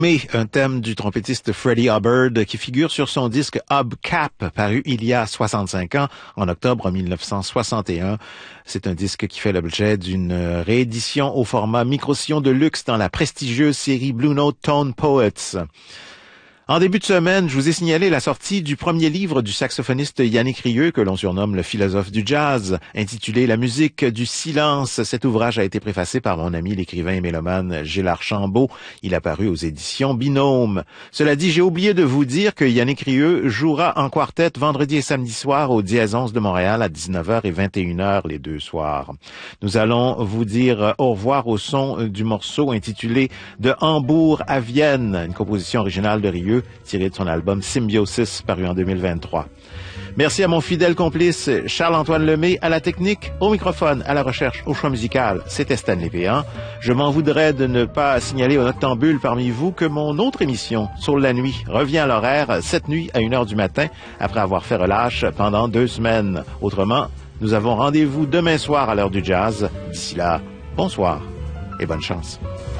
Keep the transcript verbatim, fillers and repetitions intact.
Mais un thème du trompettiste Freddie Hubbard qui figure sur son disque Hubcap, paru il y a soixante-cinq ans, en octobre mille neuf cent soixante et un. C'est un disque qui fait l'objet d'une réédition au format micro-sillon de luxe dans la prestigieuse série Blue Note Tone Poets. En début de semaine, je vous ai signalé la sortie du premier livre du saxophoniste Yannick Rieu, que l'on surnomme le philosophe du jazz, intitulé La musique du silence. Cet ouvrage a été préfacé par mon ami l'écrivain et mélomane Gilles Archambault. Il a paru aux éditions Binôme. Cela dit, j'ai oublié de vous dire que Yannick Rieu jouera en quartet vendredi et samedi soir au Diésonce de Montréal à dix-neuf heures et vingt et une heures les deux soirs. Nous allons vous dire au revoir au son du morceau intitulé De Hambourg à Vienne, une composition originale de Rieu, tiré de son album Symbiosis, paru en deux mille vingt-trois. Merci à mon fidèle complice Charles-Antoine Lemay à la technique, au microphone, à la recherche, au choix musical. C'était Stanley Péan. Je m'en voudrais de ne pas signaler aux noctambules parmi vous que mon autre émission, Sur la nuit, revient à l'horaire cette nuit à une heure du matin, après avoir fait relâche pendant deux semaines. Autrement, nous avons rendez-vous demain soir à l'heure du jazz. D'ici là, bonsoir et bonne chance.